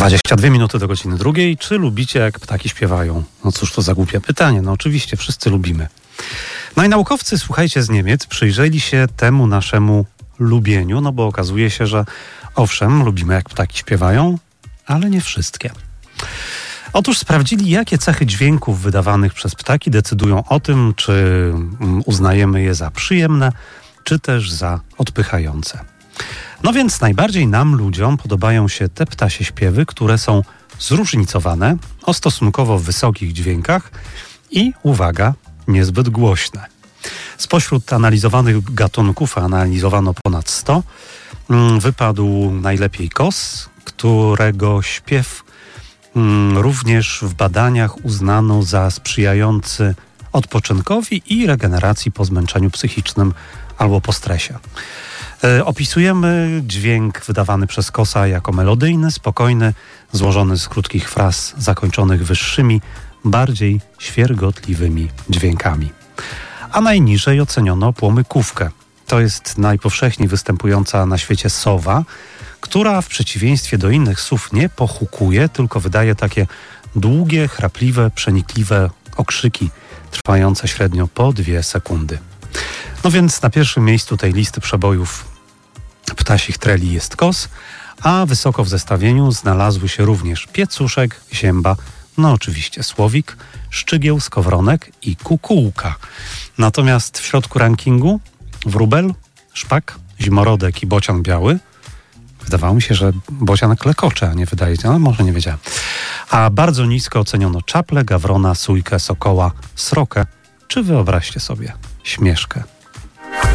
22 minuty do godziny drugiej. Czy lubicie, jak ptaki śpiewają? No cóż to za głupie pytanie. No oczywiście, wszyscy lubimy. No i naukowcy, słuchajcie, z Niemiec przyjrzeli się temu naszemu lubieniu, no bo okazuje się, że owszem, lubimy, jak ptaki śpiewają, ale nie wszystkie. Otóż sprawdzili, jakie cechy dźwięków wydawanych przez ptaki decydują o tym, czy uznajemy je za przyjemne, czy też za odpychające. No więc najbardziej nam, ludziom, podobają się te ptasie śpiewy, które są zróżnicowane, o stosunkowo wysokich dźwiękach i, uwaga, niezbyt głośne. Spośród analizowanych gatunków, a analizowano ponad 100, wypadł najlepiej kos, którego śpiew również w badaniach uznano za sprzyjający odpoczynkowi i regeneracji po zmęczeniu psychicznym albo po stresie. Opisujemy dźwięk wydawany przez kosa jako melodyjny, spokojny, złożony z krótkich fraz zakończonych wyższymi, bardziej świergotliwymi dźwiękami. A najniżej oceniono płomykówkę. To jest najpowszechniej występująca na świecie sowa, która w przeciwieństwie do innych sów nie pochukuje, tylko wydaje takie długie, chrapliwe, przenikliwe okrzyki, trwające średnio po 2 sekundy. No więc na pierwszym miejscu tej listy przebojów ptasich treli jest kos, a wysoko w zestawieniu znalazły się również piecuszek, zięba, no oczywiście słowik, szczygieł, skowronek i kukułka. Natomiast w środku rankingu wróbel, szpak, zimorodek i bocian biały. Wydawało mi się, że bocian klekocze, a nie wydaje się, ale może nie wiedziałem. A bardzo nisko oceniono czaple, gawrona, sójkę, sokoła, srokę, czy wyobraźcie sobie, śmieszkę.